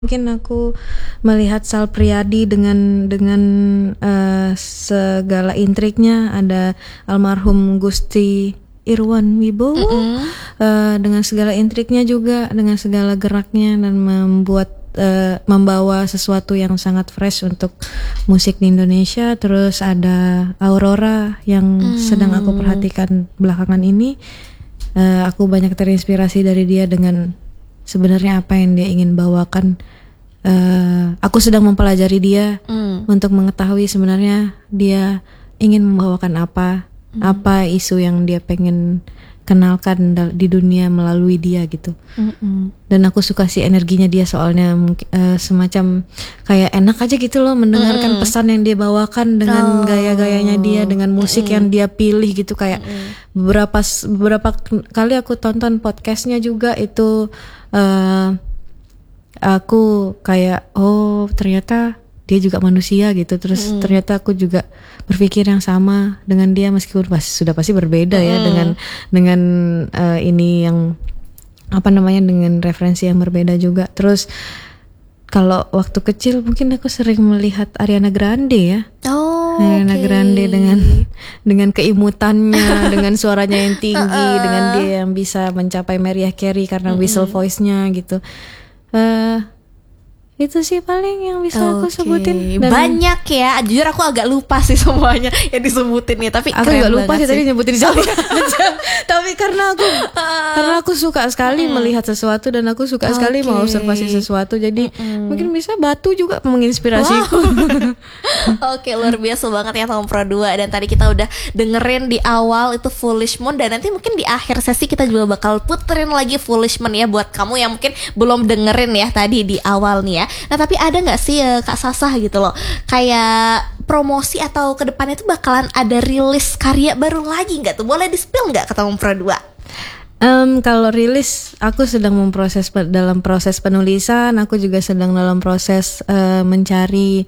Mungkin aku melihat Sal Priadi dengan segala intriknya, ada almarhum Gusti Irwan Wibowo dengan segala intriknya juga, dengan segala geraknya, dan membawa sesuatu yang sangat fresh untuk musik di Indonesia. Terus ada Aurora yang sedang aku perhatikan belakangan ini. Aku banyak terinspirasi dari dia dengan sebenarnya apa yang dia ingin bawakan. Aku sedang mempelajari dia untuk mengetahui sebenarnya dia ingin membawakan apa isu yang dia pengen kenalkan di dunia melalui dia gitu. Dan aku suka sih energinya dia, soalnya semacam kayak enak aja gitu loh mendengarkan pesan yang dia bawakan dengan gaya-gayanya dia, dengan musik yang dia pilih gitu. Kayak beberapa kali aku tonton podcastnya juga itu, aku kayak ternyata dia juga manusia gitu. Terus ternyata aku juga berpikir yang sama dengan dia, meskipun sudah pasti berbeda ya dengan ini yang dengan referensi yang berbeda juga. Terus kalau waktu kecil mungkin aku sering melihat Ariana Grande ya. Ariana Grande dengan keimutannya, dengan suaranya yang tinggi, dengan dia yang bisa mencapai Mariah Carey karena whistle voice-nya gitu. Itu sih paling yang bisa aku sebutin. Dan banyak ya, jujur aku agak lupa sih semuanya yang disebutin nih, tapi aku keren agak lupa sih tadi nyebutin siapa. Tapi karena aku suka sekali melihat sesuatu, dan aku suka sekali mengobservasi sesuatu, jadi mungkin bisa batu juga menginspirasiku. Oke, luar biasa banget ya Tom Pro 2. Dan tadi kita udah dengerin di awal itu Foolish Moon, dan nanti mungkin di akhir sesi kita juga bakal puterin lagi Foolish Moon ya, buat kamu yang mungkin belum dengerin ya tadi di awal nih ya. Nah, tapi ada gak sih Kak Sasah gitu loh, kayak promosi atau kedepannya itu bakalan ada rilis karya baru lagi gak tuh? Boleh di-spill gak ke Tom Pro 2? Kalau rilis, aku sedang dalam proses penulisan. Aku juga sedang dalam proses mencari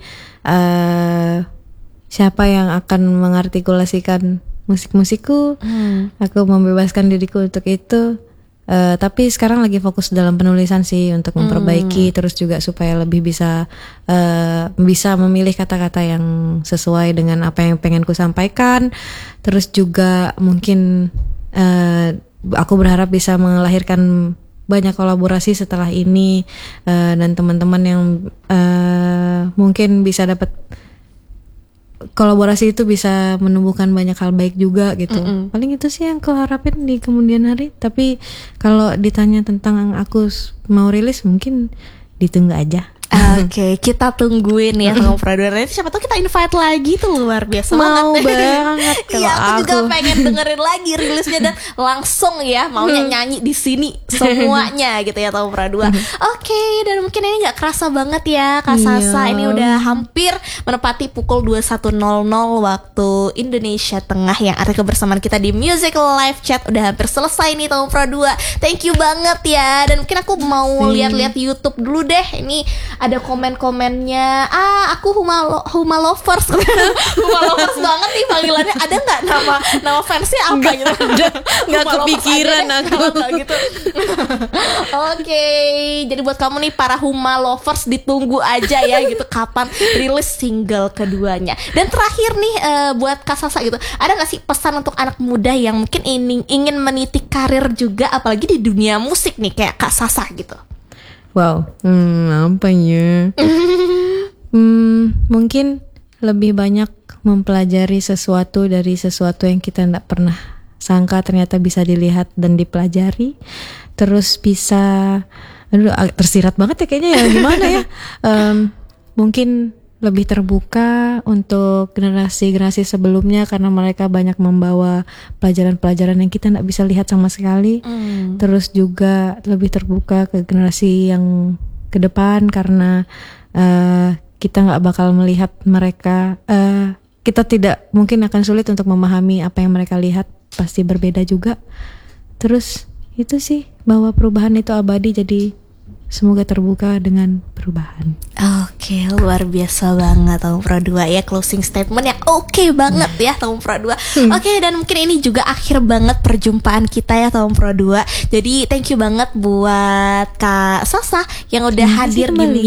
siapa yang akan mengartikulasikan musik-musikku. Aku membebaskan diriku untuk itu. Tapi sekarang lagi fokus dalam penulisan sih, untuk memperbaiki, terus juga supaya lebih bisa memilih kata-kata yang sesuai dengan apa yang pengen ku sampaikan. Terus juga mungkin aku berharap bisa melahirkan banyak kolaborasi setelah ini, dan teman-teman yang mungkin bisa dapat kolaborasi itu bisa menumbuhkan banyak hal baik juga gitu. Paling itu sih yang aku harapin di kemudian hari. Tapi kalau ditanya tentang aku mau rilis, mungkin ditunggu aja. Oke, kita tungguin ya Tom Pro 2. Nanti siapa tahu kita invite lagi tuh, luar biasa mau banget. Iya, aku juga pengen dengerin lagi rilisnya, dan langsung ya maunya nyanyi di sini semuanya gitu ya Tom Pro 2. Oke, dan mungkin ini nggak kerasa banget ya Kak Sasa, ini udah hampir menepati pukul 21.00 waktu Indonesia Tengah, yang arti kebersamaan kita di Music Live Chat udah hampir selesai nih Tom Pro 2. Thank you banget ya. Dan mungkin aku mau lihat-lihat YouTube dulu deh. Ini ada komen-komennya. Aku Huma Lovers. Huma Lovers banget nih panggilannya. Ada nggak nama fansnya apa gitu? Nggak kepikiran aku gitu. Oke, jadi buat kamu nih para Huma Lovers, ditunggu aja ya gitu kapan rilis single keduanya. Dan terakhir nih buat Kak Sasa gitu, ada nggak sih pesan untuk anak muda yang mungkin ingin meniti karir juga, apalagi di dunia musik nih kayak Kak Sasa gitu? Wow, apa ya? Mungkin lebih banyak mempelajari sesuatu dari sesuatu yang kita tidak pernah sangka ternyata bisa dilihat dan dipelajari. Terus bisa, tersirat banget ya kayaknya ya, gimana ya? Mungkin lebih terbuka untuk generasi-generasi sebelumnya, karena mereka banyak membawa pelajaran-pelajaran yang kita nggak bisa lihat sama sekali. Terus juga lebih terbuka ke generasi yang ke depan, karena kita nggak bakal melihat mereka, kita tidak mungkin akan sulit untuk memahami apa yang mereka lihat, pasti berbeda juga. Terus itu sih, bahwa perubahan itu abadi, jadi semoga terbuka dengan perubahan. Oke, luar biasa banget Tom Pro 2 ya, closing statement yang oke banget ya Tom Pro 2. Oke, dan mungkin ini juga akhir banget perjumpaan kita ya Tom Pro 2. Jadi thank you banget buat Kak Sasa yang udah hadir di